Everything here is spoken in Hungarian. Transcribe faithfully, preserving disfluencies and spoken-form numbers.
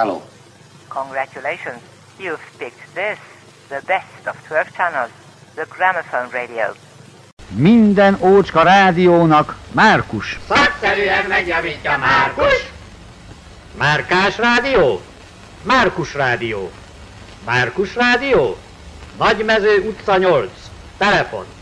Hello. Congratulations. You've picked this, the best of twelve channels, the Gramophone Radio. Minden ócska rádiónak Márkus. Szakszerűen megjavítja Márkus. Márkás rádió? Márkus rádió. Márkus rádió? Nagymező utca nyolc. Telefon